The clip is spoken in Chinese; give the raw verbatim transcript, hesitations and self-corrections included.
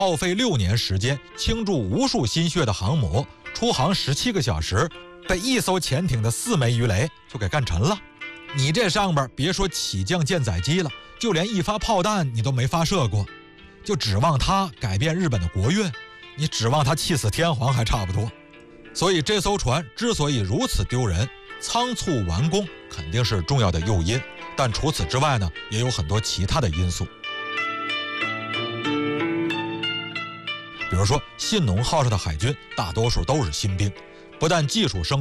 耗费六年时间，倾注无数心血的航母，出航十七个小时，被一艘潜艇的四枚鱼雷就给干沉了。你这上边别说起降舰载机了，就连一发炮弹你都没发射过，就指望它改变日本的国运，你指望它气死天皇还差不多。所以这艘船之所以如此丢人，仓促完工肯定是重要的诱因，但除此之外呢，也有很多其他的因素。比如说信浓号上的海军大多数都是新兵，不但技术生